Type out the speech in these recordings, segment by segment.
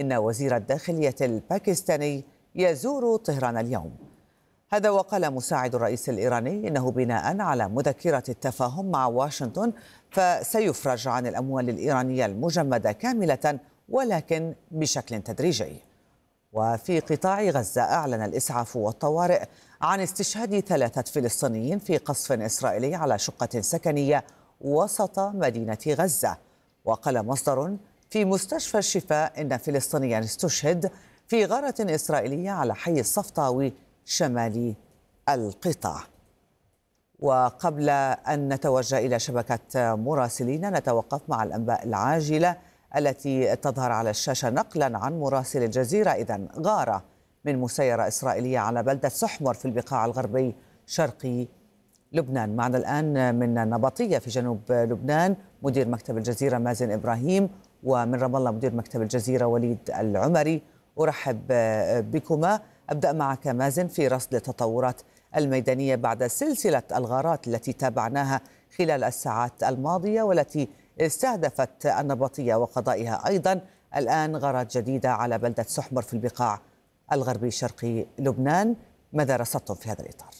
إن وزير الداخلية الباكستاني يزور طهران اليوم. هذا وقال مساعد الرئيس الإيراني إنه بناء على مذكرة التفاهم مع واشنطن فسيفرج عن الأموال الإيرانية المجمدة كاملة ولكن بشكل تدريجي. وفي قطاع غزة أعلن الإسعاف والطوارئ عن استشهاد 3 فلسطينيين في قصف إسرائيلي على شقة سكنية وسط مدينة غزة. وقال مصدر في مستشفى الشفاء إن فلسطينيا استشهد في غارة إسرائيلية على حي الصفطاوي شمال القطاع. وقبل أن نتوجه إلى شبكة مراسلين نتوقف مع الأنباء العاجلة التي تظهر على الشاشة نقلا عن مراسل الجزيرة. إذن غارة من مسيرة إسرائيلية على بلدة سحمر في البقاع الغربي شرقي لبنان. معنا الآن من النبطية في جنوب لبنان مدير مكتب الجزيرة مازن إبراهيم، ومن رام الله مدير مكتب الجزيرة وليد العمري. أرحب بكما. أبدأ معك مازن في رصد التطورات الميدانية بعد سلسلة الغارات التي تابعناها خلال الساعات الماضية والتي استهدفت النبطية وقضائها أيضا الآن غارات جديدة على بلدة سحمر في البقاع الغربي الشرقي لبنان. ماذا رصدتم في هذا الإطار؟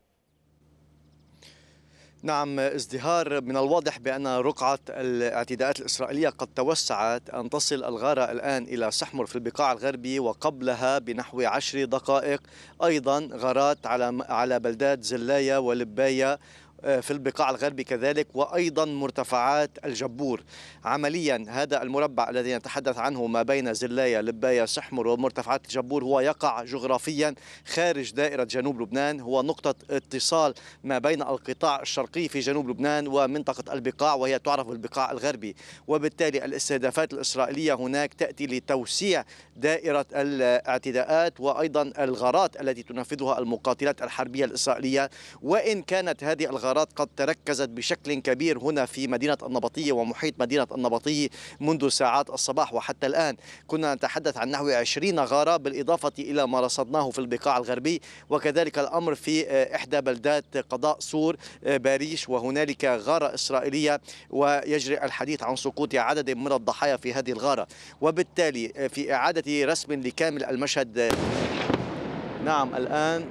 نعم ازدهار، من الواضح بأن رقعة الاعتداءات الإسرائيلية قد توسعت أن تصل الغارة الآن إلى سحمر في البقاع الغربي، وقبلها بنحو 10 دقائق أيضا غارات على بلدات زلاية ولباية في البقاع الغربي كذلك، وأيضا مرتفعات الجبور. عمليا هذا المربع الذي نتحدث عنه ما بين زلاية لباية سحمر ومرتفعات الجبور هو يقع جغرافيا خارج دائرة جنوب لبنان، هو نقطة اتصال ما بين القطاع الشرقي في جنوب لبنان ومنطقة البقاع وهي تعرف بالبقاع الغربي. وبالتالي الاستهدافات الإسرائيلية هناك تأتي لتوسيع دائرة الاعتداءات وأيضا الغارات التي تنفذها المقاتلات الحربية الإسرائيلية. وإن كانت هذه الغارات قد تركزت بشكل كبير هنا في مدينة النبطية ومحيط مدينة النبطية منذ ساعات الصباح وحتى الآن، كنا نتحدث عن نحو 20 غارة بالإضافة إلى ما رصدناه في البقاع الغربي، وكذلك الأمر في إحدى بلدات قضاء سور باريش، وهنالك غارة إسرائيلية ويجري الحديث عن سقوط عدد من الضحايا في هذه الغارة. وبالتالي في إعادة رسم لكامل المشهد، نعم الآن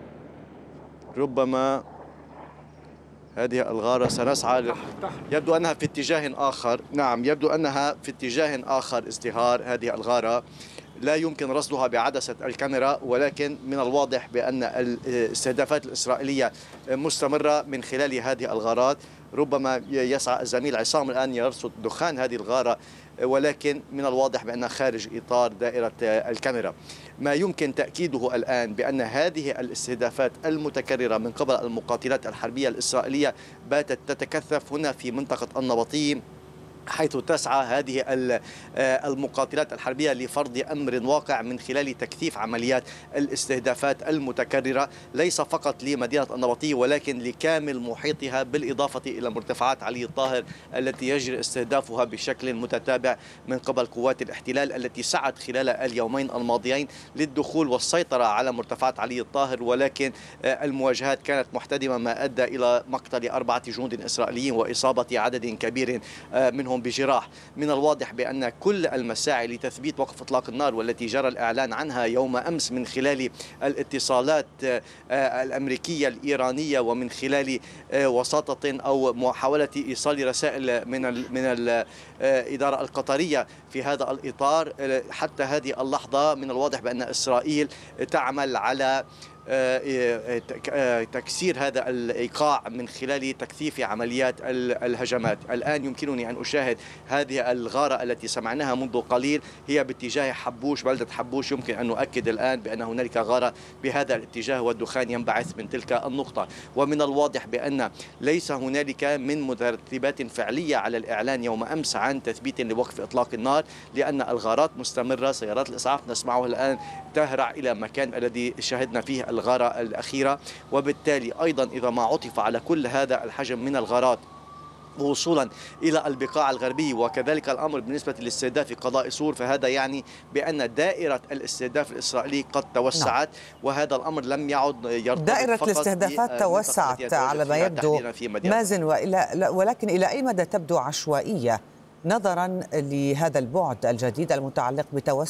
ربما هذه الغارة سنسعى، يبدو أنها في اتجاه آخر. نعم يبدو أنها في اتجاه آخر. ازدهار هذه الغارة لا يمكن رصدها بعدسة الكاميرا، ولكن من الواضح بأن الاستهدافات الإسرائيلية مستمرة من خلال هذه الغارات. ربما يسعى الزميل عصام الآن يرصد دخان هذه الغارة، ولكن من الواضح بأنها خارج إطار دائرة الكاميرا. ما يمكن تأكيده الآن بأن هذه الاستهدافات المتكررة من قبل المقاتلات الحربية الإسرائيلية باتت تتكثف هنا في منطقة النبطية، حيث تسعى هذه المقاتلات الحربية لفرض أمر واقع من خلال تكثيف عمليات الاستهدافات المتكررة، ليس فقط لمدينة النبطية ولكن لكامل محيطها، بالإضافة إلى مرتفعات علي الطاهر التي يجري استهدافها بشكل متتابع من قبل قوات الاحتلال التي سعت خلال اليومين الماضيين للدخول والسيطرة على مرتفعات علي الطاهر، ولكن المواجهات كانت محتدمة ما أدى إلى مقتل 4 جنود إسرائيليين وإصابة عدد كبير منهم بجراح. من الواضح بأن كل المساعي لتثبيت وقف إطلاق النار والتي جرى الإعلان عنها يوم أمس من خلال الاتصالات الأمريكية الإيرانية ومن خلال وساطة أو محاولة إيصال رسائل من الإدارة القطرية في هذا الإطار، حتى هذه اللحظة من الواضح بأن إسرائيل تعمل على تكسير هذا الإيقاع من خلال تكثيف عمليات الهجمات. الآن يمكنني أن أشاهد هذه الغارة التي سمعناها منذ قليل هي باتجاه حبوش، بلدة حبوش. يمكن أن نؤكد الآن بأن هنالك غارة بهذا الاتجاه والدخان ينبعث من تلك النقطة. ومن الواضح بأن ليس هنالك من مترتبات فعلية على الإعلان يوم أمس عن تثبيت لوقف إطلاق النار، لأن الغارات مستمرة. سيارات الإسعاف نسمعها الآن تهرع إلى مكان الذي شاهدنا فيه الغارة الأخيرة. وبالتالي أيضا إذا ما عطف على كل هذا الحجم من الغارات وصولا إلى البقاع الغربي وكذلك الأمر بالنسبة لاستهداف قضاء سور، فهذا يعني بأن دائرة الاستهداف الإسرائيلي قد توسعت. وهذا الأمر لم يعد يرتبط دائرة فقط الاستهدافات توسعت على ما يبدو مازن، ولكن إلى أي مدى تبدو عشوائية نظرا لهذا البعد الجديد المتعلق بتوسع